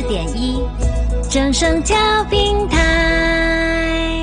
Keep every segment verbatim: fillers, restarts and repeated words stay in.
点一，正声调频台。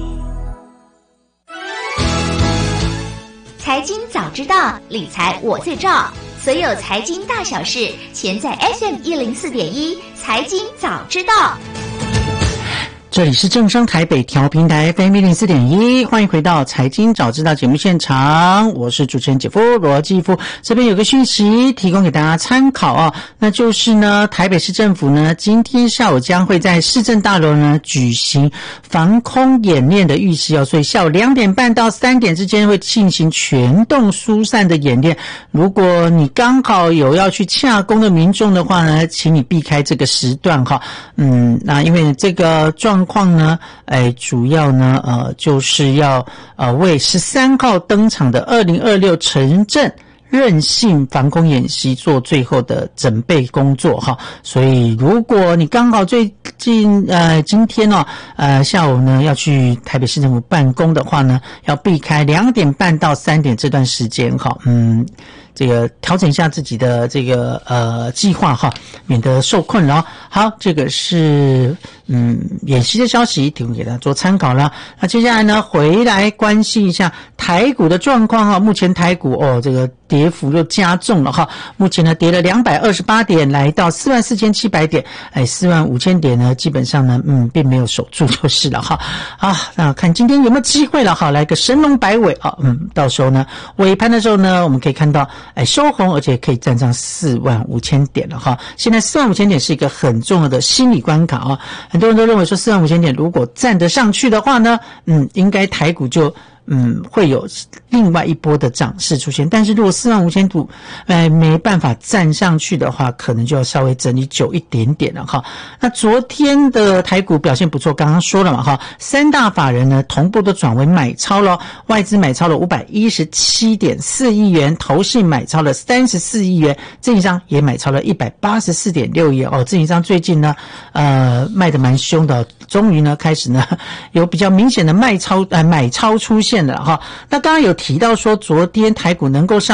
财经早知道，理财我最照。所有财经大小事，全在 F M 一零四点一财经早知道。 这里是正声台北调频台 F M 一零四点一，欢迎回到财经早知道节目现场，我是主持人姐夫罗继夫。这边有个讯息提供给大家参考啊，那就是呢，台北市政府呢今天下午将会在市政大楼呢举行防空演练的预习哦，所以下午两点半到三点之间会进行全动疏散的演练。如果你刚好有要去洽公的民众的话呢，请你避开这个时段哈。嗯，那因为这个状况呢，哎，主要呢，呃，就是要呃为十三号登场的二零二六城镇韧性防空演习做最后的准备工作哈。所以如果你刚好最近呃今天哦呃下午呢要去台北市政府办公的话呢，要避开两点半到三点这段时间哈。嗯。这个调整一下自己的这个呃计划哈，免得受困扰。好，这个是嗯演习的消息，提供给大家做参考了。那接下来呢，回来关心一下台股的状况哈。目前台股哦这个跌幅又加重了哈，目前呢跌了两百二十八点，来到四万四千七百点，哎四万五千点呢基本上呢嗯并没有守住就是了哈。啊，那看今天有没有机会了哈，来个神龙摆尾啊，嗯到时候呢尾盘的时候呢，我们可以看到。哎，收红，而且可以站上四万五千点了哈。现在四万五千点是一个很重要的心理关卡啊。很多人都认为说四万五千点如果站得上去的话呢，嗯，应该台股就嗯会有另外一波的涨势出现。但是如果四万五千股哎没办法站上去的话，可能就要稍微整理久一点点了哈。那昨天的台股表现不错，刚刚说了嘛哈，三大法人呢同步都转为买超了，外资买超了五百一十七点四亿元，投信买超了三十四亿元，自营商也买超了一百八十四点六亿哦。自营商最近呢呃卖得蛮凶的，终于呢开始呢有比较明显的卖超呃买超出现了哈。那刚刚有提到说昨天台股能够上